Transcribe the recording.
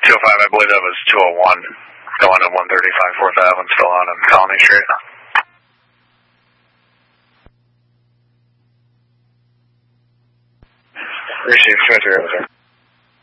205, I believe that was 201, going to 135 4th Ave, and still out on Colony Street. Receive 230, sir.